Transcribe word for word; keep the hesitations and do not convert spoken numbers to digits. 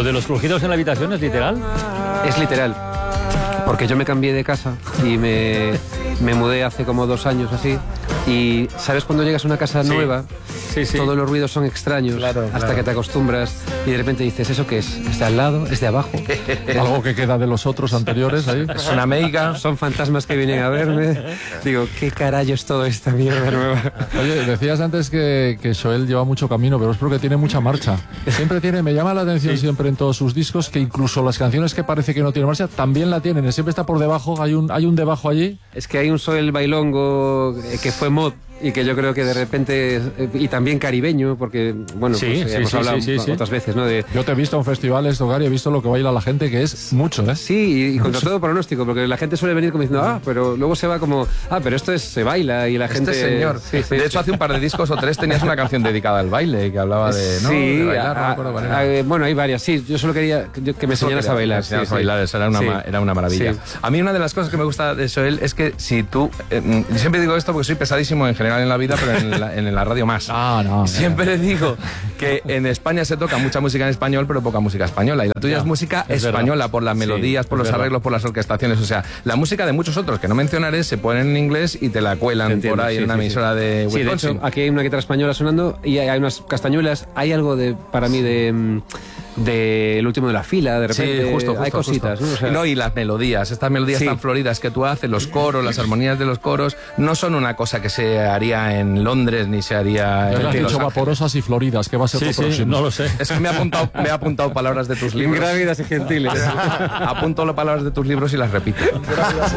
¿Lo de los crujidos en la habitación es literal? Es literal, porque yo me cambié de casa y me, me mudé hace como dos años así. Y ¿sabes cuando llegas a una casa sí. nueva? Sí, sí. Todos los ruidos son extraños, claro, hasta claro. que te acostumbras y de repente dices, ¿eso qué es? ¿Es de al lado? ¿Es de abajo? Algo que queda de los otros anteriores ahí. Es una meiga. Son fantasmas que vienen a verme. Digo, ¿qué carajo es toda esta mierda nueva? Oye, decías antes que, que Joel lleva mucho camino, pero es porque tiene mucha marcha. Siempre tiene, me llama la atención Sí. siempre en todos sus discos que incluso las canciones que parece que no tienen marcha también la tienen. Siempre está por debajo, hay un, hay un debajo allí. Es que hay un Soel bailongo eh, que fue mod y que yo creo que de repente, eh, y también caribeño, porque, bueno, Sí, pues, sí, hemos sí, hablado sí, sí, sí. otras veces, ¿no? De, Yo te he visto en festivales, Tocar, y he visto lo que baila la gente, que es mucho, ¿eh? sí, y, y contra todo pronóstico, porque la gente suele venir como diciendo, ah, pero luego se va como, ah, pero esto es, se baila y la gente... Este señor. Sí, sí. De hecho, hace un par de discos o tres tenías una canción dedicada al baile que hablaba de, ¿no? Sí, de bailar, no me a- acuerdo cuál a- era. eh, bueno, hay varias, sí, yo solo quería que, yo- que me Solo enseñaras quería a bailar. que me enseñaras sí, a bailar, sí. eso era una, Sí. ma- era una maravilla. Sí. A mí una de las cosas que me gusta de Joel es que si tú... eh, siempre digo esto porque soy pesadísimo en general en la vida, pero en la, en la radio más. Ah, no. Siempre digo que en España se toca mucha música en español, pero poca música española. Y la tuya Ya, es música es española, verdad. por las melodías, Sí, por es los verdad. arreglos, por las orquestaciones. O sea, la música de muchos otros que no mencionaré se ponen en inglés y te la cuelan Te entiendo, por ahí sí, en una sí, sí. emisora de Sí, de Wisconsin. hecho, aquí hay una guitarra española sonando y hay, hay unas castañuelas. Hay algo de, para mí, de, mm, de el último de la fila, de repente. Sí, justo, justo, hay cositas, justo. ¿no? O sea, No, y las melodías, estas melodías Sí. tan floridas que tú haces, los coros, las armonías de los coros, no son una cosa que se haría en Londres ni se haría Ya en le has Los dicho Ángeles. vaporosas y floridas, que va a ser Sí, lo sí, próximo. no lo sé. Es que me he apuntado, me he apuntado palabras de tus libros. ingrávidas y gentiles. Apunto las palabras de tus libros y las repito.